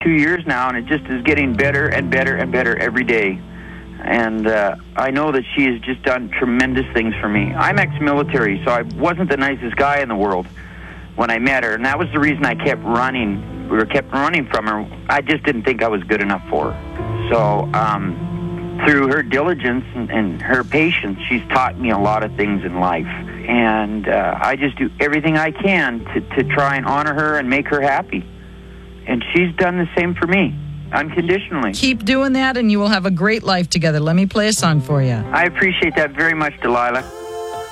2 years now, and it just is getting better and better and better every day. And I know that she has just done tremendous things for me. I'm ex-military, so I wasn't the nicest guy in the world when I met her, and that was the reason I kept running. We kept running from her. I just didn't think I was good enough for her. So through her diligence and her patience, she's taught me a lot of things in life. And I just do everything I can to try and honor her and make her happy. And she's done the same for me, unconditionally. Keep doing that, and you will have a great life together. Let me play a song for you. I appreciate that very much, Delilah.